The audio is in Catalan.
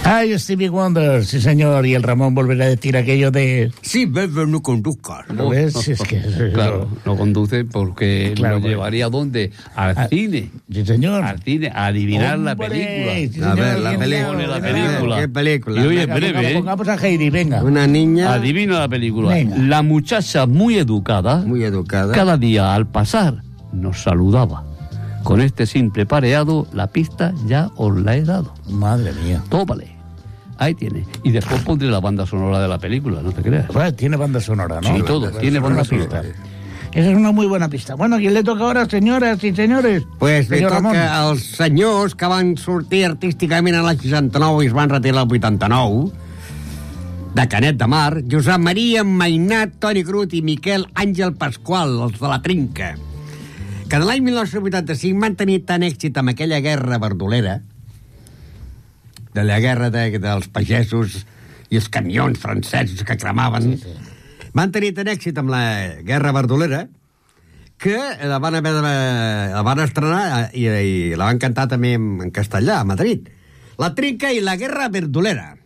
Ay, Stevie Wonder, sí señor, y el Ramón volverá a decir aquello de... Sí, bebe, no conduzcas. ¿Lo ves? Es que... Claro, no conduce porque Claro, lo llevaría ¿a dónde? Al cine. Sí, señor. Al cine, a adivinar la Hombre, película. sí, A ver, la señor, película. La película. ¿Qué película? Y hoy es Venga, breve, ¿eh? Pongamos a Heidi, venga. Una niña Adivina la película. Venga. La muchacha muy educada, muy educada. cada día al pasar, nos saludaba. Con este simple pareado, la pista ya os la he dado. Madre mía. Tómale. Ahí tiene. Y después pondré la banda sonora de la película, no te creas. Bueno, tiene banda sonora, ¿no? Sí, todo. Tiene banda sonora. Esa es una muy buena pista. Bueno, ¿a quién le toca ahora, señoras i senyores? Pues li Senyor toca Ramon. als senyors que van sortir artísticament a l'any 69 i es van retirar al 89, de Canet de Mar, Josep Maria Mainat, Toni Crut i Miquel Àngel Pasqual, els de la Trinca, que de l'any 1985 van tenir tant èxit amb aquella guerra verdolera, de la guerra dels pagesos i els camions francesos que cremaven, van tenir tant èxit amb la guerra verdolera que la van estrenar i la van cantar també en castellà, a Madrid. La Trinca i la guerra verdolera.